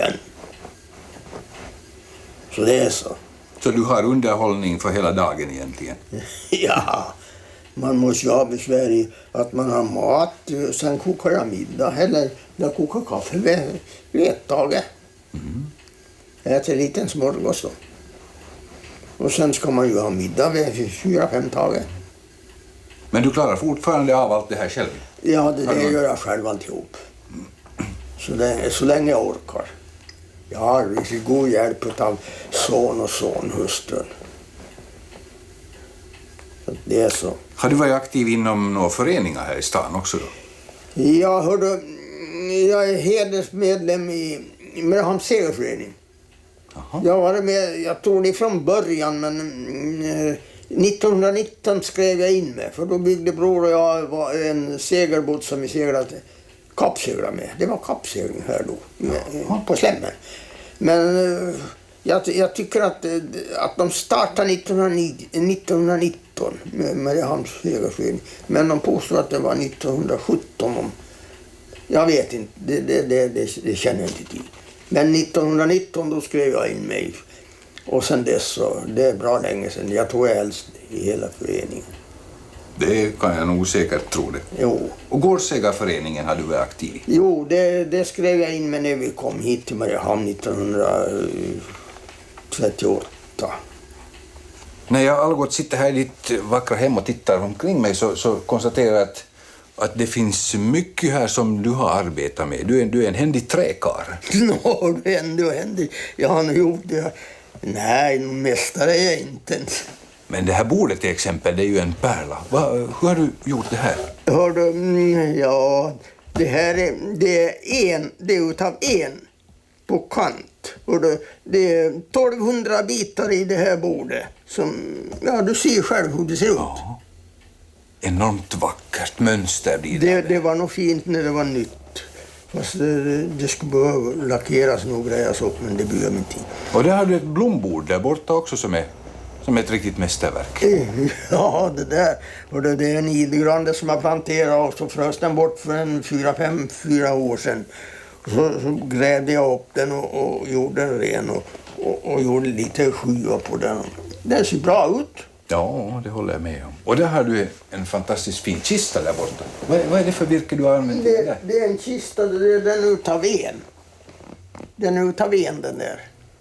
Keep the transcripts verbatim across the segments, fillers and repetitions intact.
igen. Så det är så. Så du har underhållning för hela dagen egentligen? Ja, man måste ju ha besvär i att man har mat, sen kokar jag middag eller jag kokar kaffe vid, vid ett dag. Mm. Jag äter en liten smörgås då. Och sen ska man ju ha middag vid fyra, fem dagar. Men du klarar fortfarande av allt det här själv? Ja, det, det gör jag själv alltihop. Så, det, så länge jag orkar. Jag har riktigt god hjälp av son och sonhustrun. Det är så. Har du varit aktiv inom några föreningar här i stan också då? Ja, hörde, jag är hedersmedlem i Mariehamns segerförening. Aha. Jag var med, jag tror det från början, men eh, nittonhundranitton skrev jag in mig. För då byggde bror och jag var en segerbåt som vi seglade, kappseglade med. Det var kappsegling här då, med, på Slämmen. Men eh, jag, jag tycker att, att de startade nittonhundranitton med Mariehamns segerförening. Men de påstår att det var nittonhundrasjutton. Om, jag vet inte, det, det, det, det, det känner jag inte till. Men nittonhundranitton då skrev jag in mig. Och sen dess så, det är bra länge sedan. Jag tror jag är äldst i hela föreningen. Det kan jag nog säkert tro det. Jo. Och Gårdsägarföreningen har du varit aktiv i? Jo, det, det skrev jag in mig när vi kom hit till Mariehamn nittonhundratrettioåtta. När jag Algot sitter här i ditt vackra hem och tittar omkring mig så, så konstaterar jag att, att det finns mycket här som du har arbetat med. Du är, du är en händig träkar. Nå, det är ändå händig. Jag har nog gjort det. Nej, någon mästare är jag inte. Men det här bordet till exempel, det är ju en pärla. Va, hur har du gjort det här? Hör du, ja, det här är, det är en, det är utav en på kant. Och det, det är tolvhundra bitar i det här bordet. Som, ja, du ser själv hur det ser ut. Ja. Enormt vackert mönster blir det. det. Det var nog fint när det var nytt. Fast det, det skulle behöva lackeras och grejas upp, men det behöver inte. Och där har du ett blombord där borta också som är, som är ett riktigt mästerverk. Ja, det där. Och det, det är en idgrande som jag planterade och så frös den bort för en fyra, fem, fyra år sedan. Så, så grävde jag upp den och, och gjorde den ren och, och, och gjorde lite skua på den. Den ser bra ut. Ja, det håller jag med om. Och där har du en fantastiskt fin kista där borta. Vad är, vad är det för virke du har använt? Det, där? det är en kista, det är den utav en. Den är utav en den där.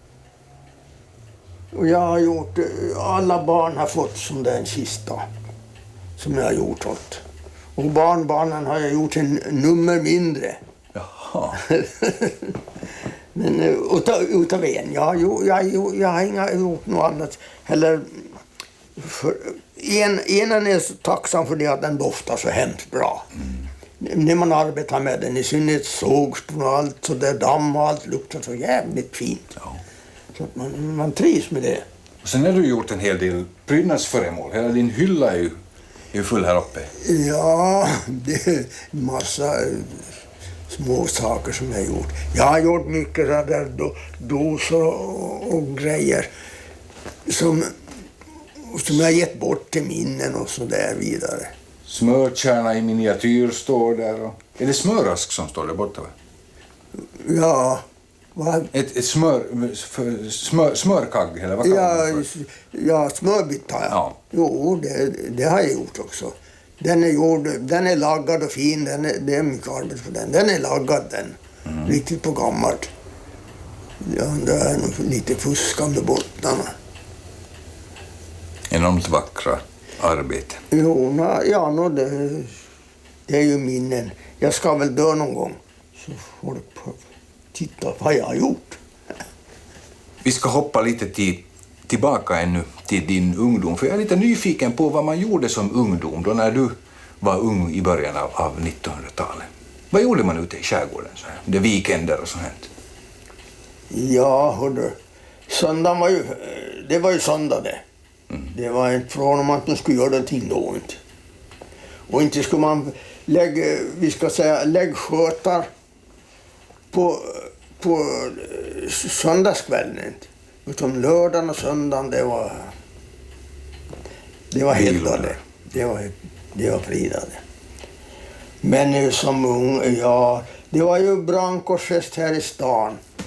Och jag har gjort, alla barn har fått som den kista. Som jag har gjort åt. Och barnbarnen har jag gjort en nummer mindre. Jaha. Men utav, utav en. Jag, jag, jag, jag har inga gjort något annat. Eller, för, en, enen är så tacksam för det att den doftar så hemskt bra. Mm. När man arbetar med den, i synnerhet sågspån och allt, så där damm och allt luktar så jävligt fint. Ja. Så att man, man trivs med det. Och sen har du gjort en hel del prydnadsföremål. Hela din hylla är ju, är ju full här uppe. Ja, det är en massa små saker som jag har gjort. Jag har gjort mycket där do, dosor och, och grejer som, som jag har gett bort till minnen och så där vidare. Smörkärna i miniatyr står där. Och... Är det smörask som står där borta? Va? Ja. Vad? Ett, ett smör, för, smör, smörkagg eller vad kallar ja, man för? Ja, smörbitt har jag. Ja. Jo, det, det har jag gjort också. Den är gjord, den är laggad och fin, den är, det är mycket arbete för den. Den är laggad den, mm. Riktigt på gammalt. Ja, det är nog lite fuskande bottnarna. Enormt vackra arbete. Jo, na, ja, no, det, det är ju minnen. Jag ska väl dö någon gång. Så får du titta vad jag har gjort. Vi ska hoppa lite till, tillbaka ännu till din ungdom. För jag är lite nyfiken på vad man gjorde som ungdom då när du var ung i början av, av nittonhundratalet. Vad gjorde man ute i skärgården? Så här? Det weekender och sånt här. Ja, hördu. Söndagen var ju, det var ju söndag det. Mm. Det var inte från om att man skulle göra någonting då inte. Och inte skulle man lägga, vi ska säga, läggskötar på, på söndagskvällen. Utan lördagen och söndagen, det var det var helgade. Det var, det var fridade. Men som ung, ja, det var ju brandkårsfest här i stan.